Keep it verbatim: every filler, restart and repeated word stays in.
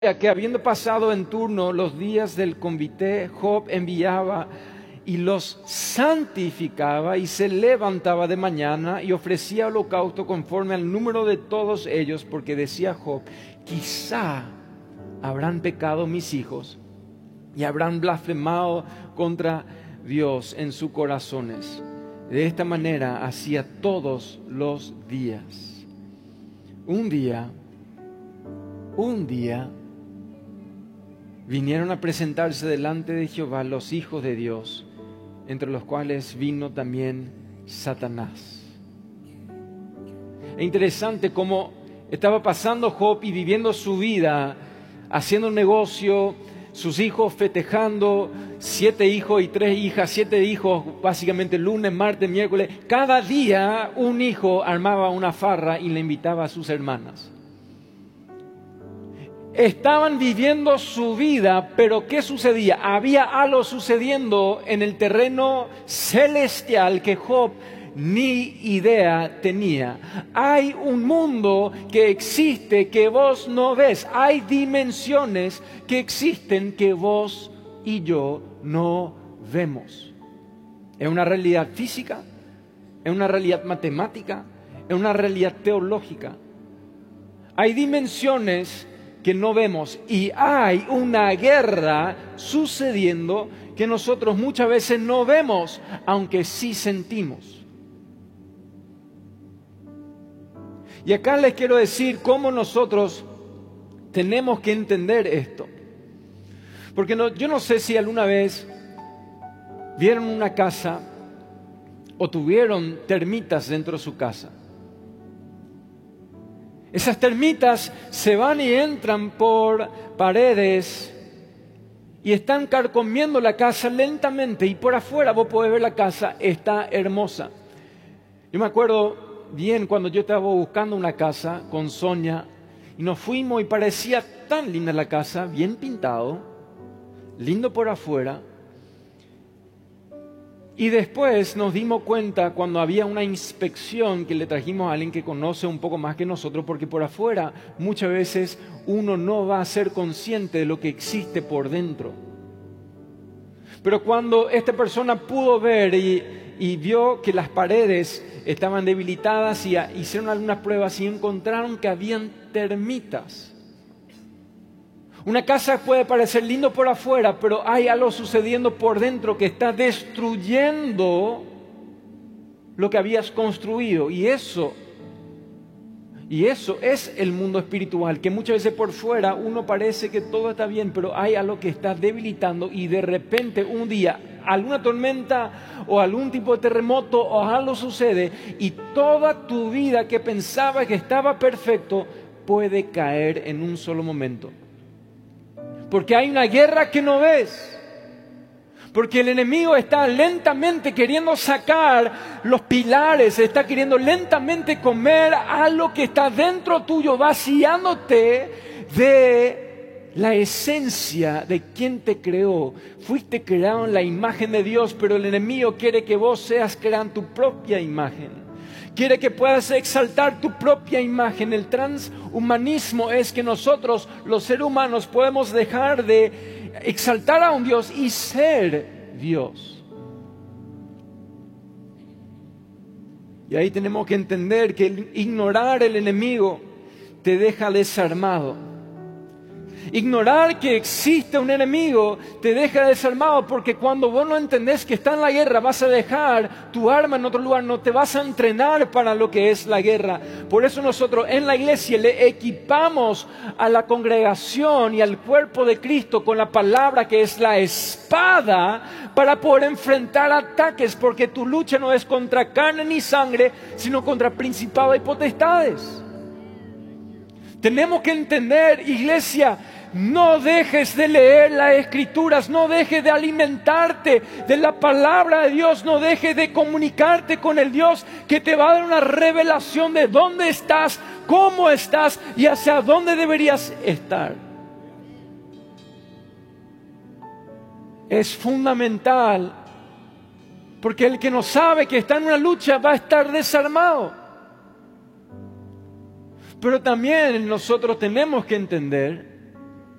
que habiendo pasado en turno los días del convite, Job enviaba y los santificaba y se levantaba de mañana y ofrecía holocausto conforme al número de todos ellos, porque decía Job: quizá habrán pecado mis hijos y habrán blasfemado contra Dios en sus corazones. De esta manera hacía todos los días. Un día, un día, vinieron a presentarse delante de Jehová los hijos de Dios, entre los cuales vino también Satanás. Es interesante cómo estaba pasando Job y viviendo su vida, haciendo un negocio, sus hijos festejando, siete hijos y tres hijas, siete hijos básicamente lunes, martes, miércoles. Cada día un hijo armaba una farra y le invitaba a sus hermanas. Estaban viviendo su vida, pero ¿qué sucedía? Había algo sucediendo en el terreno celestial que Job ni idea tenía. Hay un mundo que existe que vos no ves. Hay dimensiones que existen que vos y yo no vemos. Es una realidad física, es una realidad matemática, es una realidad teológica. Hay dimensiones que no vemos y hay una guerra sucediendo que nosotros muchas veces no vemos, aunque sí sentimos. Y acá les quiero decir cómo nosotros tenemos que entender esto. Porque no, yo no sé si alguna vez vieron una casa o tuvieron termitas dentro de su casa. Esas termitas se van y entran por paredes y están carcomiendo la casa lentamente, y por afuera vos podés ver la casa, está hermosa. Yo me acuerdo bien cuando yo estaba buscando una casa con Sonia y nos fuimos y parecía tan linda la casa, bien pintado, lindo por afuera. Y después nos dimos cuenta cuando había una inspección que le trajimos a alguien que conoce un poco más que nosotros, porque por afuera muchas veces uno no va a ser consciente de lo que existe por dentro. Pero cuando esta persona pudo ver y, y vio que las paredes estaban debilitadas y a, hicieron algunas pruebas y encontraron que habían termitas. Una casa puede parecer lindo por afuera, pero hay algo sucediendo por dentro que está destruyendo lo que habías construido. Y eso, y eso es el mundo espiritual, que muchas veces por fuera uno parece que todo está bien, pero hay algo que está debilitando y de repente un día alguna tormenta o algún tipo de terremoto o algo sucede y toda tu vida que pensaba que estaba perfecto puede caer en un solo momento. Porque hay una guerra que no ves. Porque el enemigo está lentamente queriendo sacar los pilares, está queriendo lentamente comer algo que está dentro tuyo, vaciándote de la esencia de quien te creó. Fuiste creado en la imagen de Dios, pero el enemigo quiere que vos seas creado en tu propia imagen. Quiere que puedas exaltar tu propia imagen. El transhumanismo es que nosotros, los seres humanos, podemos dejar de exaltar a un Dios y ser Dios. Y ahí tenemos que entender que ignorar el enemigo te deja desarmado. Ignorar que existe un enemigo te deja desarmado, porque cuando vos no entendés que está en la guerra, vas a dejar tu arma en otro lugar, no te vas a entrenar para lo que es la guerra. Por eso nosotros en la iglesia le equipamos a la congregación y al cuerpo de Cristo con la palabra que es la espada para poder enfrentar ataques, porque tu lucha no es contra carne ni sangre, sino contra principados y potestades. Tenemos que entender, iglesia, no dejes de leer las Escrituras, no dejes de alimentarte de la palabra de Dios, no dejes de comunicarte con el Dios que te va a dar una revelación de dónde estás, cómo estás y hacia dónde deberías estar. Es fundamental, porque el que no sabe que está en una lucha va a estar desarmado. Pero también nosotros tenemos que entender